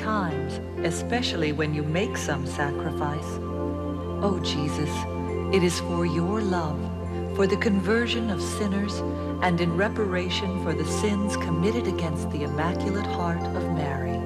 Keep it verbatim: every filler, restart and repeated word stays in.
times, especially when you make some sacrifice. Oh Jesus, it is for your love, for the conversion of sinners, and in reparation for the sins committed against the Immaculate Heart of Mary.